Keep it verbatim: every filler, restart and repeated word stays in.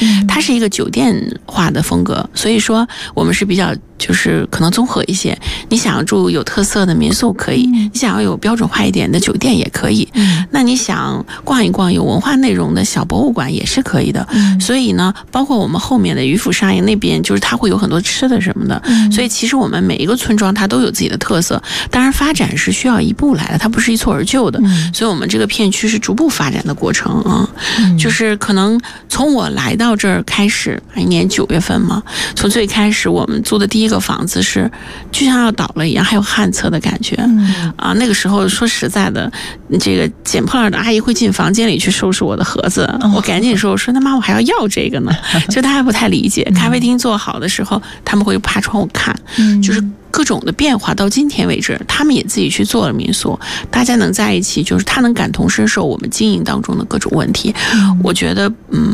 它是一个酒店化的风格，所以说我们是比较就是可能综合一些。你想要住有特色的民宿可以，你想要有标准化一点的酒店也可以，那你想逛一逛有文化内容的小博物馆也是可以的。所以呢，包括我们后面的渔府沙营那边，就是它会有很多吃的什么的，所以其实我们每一个村庄它都有自己的特色。当然发展是需要一步来的，它不是一蹴而就的，所以我们这个片区是逐步发展的过程啊。就是可能从我来到这儿开始，一年九月份嘛，从最开始我们租的第一个房子是就像要倒了一样，还有旱厕的感觉啊。那个时候说实在的，这个捡破烂的阿姨会进房间里去收拾我的盒子，我赶紧说，我说那妈我还要要这个呢，就他还不太理解。咖啡厅做好的时候，他们会爬窗户看，就是各种的变化。到今天为止，他们也自己去做了民宿，大家能在一起，就是他能感同身受我们经营当中的各种问题。我觉得，嗯。